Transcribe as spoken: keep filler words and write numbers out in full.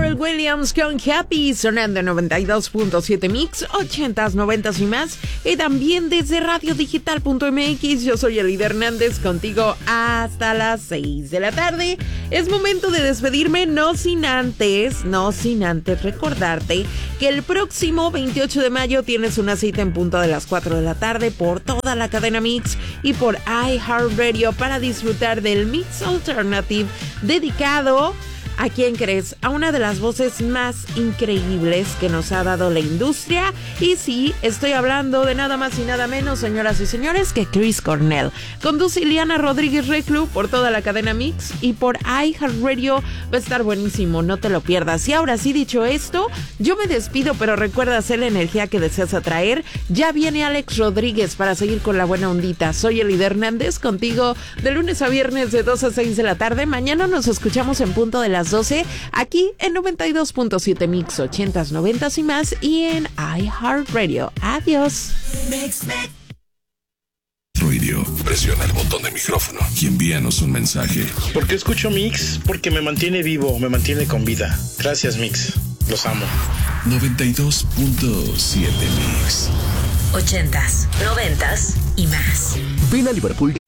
Pharrell Williams con Happy, sonando noventa y dos punto siete Mix, ochentas, noventas y más, y también desde radio digital punto m x. Yo soy Elida Hernández, contigo hasta las seis de la tarde. Es momento de despedirme, no sin antes, no sin antes recordarte que el próximo veintiocho de mayo tienes una cita en punto de las cuatro de la tarde por toda la cadena Mix y por iHeartRadio para disfrutar del Mix Alternative dedicado ¿a quién crees? A una de las voces más increíbles que nos ha dado la industria. Y sí, estoy hablando de nada más y nada menos, señoras y señores, que Chris Cornell. Conduce Ileana Rodríguez Reclu por toda la cadena Mix y por iHeartRadio. Va a estar buenísimo, no te lo pierdas. Y ahora sí, dicho esto, yo me despido, pero recuerda hacer la energía que deseas atraer. Ya viene Alex Rodríguez para seguir con la buena ondita. Soy Elida Hernández, contigo de lunes a viernes de dos a seis de la tarde. Mañana nos escuchamos en punto de las doce, aquí en noventa y dos punto siete Mix, ochentas, noventas y más, y en iHeartRadio. Adiós. Radio. Presiona el botón de micrófono y envíanos un mensaje. ¿Por qué escucho Mix? Porque me mantiene vivo, me mantiene con vida. Gracias, Mix. Los amo. noventa y dos punto siete Mix. Ochentas, noventas y más. Ven a Liverpool